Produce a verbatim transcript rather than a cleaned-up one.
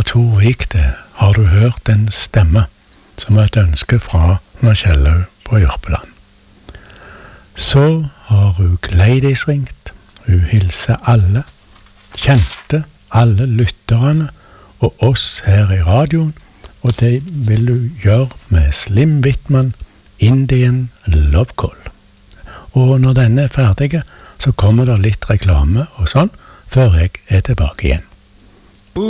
Tor Vik det. Har du hørt en stemme, som var et ønske fra Anna Kjellaug på Jørpeland. Så har hun Gleidis ringt. Hun hilser alle, kjente alle lytterne og oss her i radioen, og det vil hun gjøre med Slim Whitman, Indian Love Call. Og når denne er ferdig, så kommer det litt reklame og sånn, før jeg er tilbake igjen.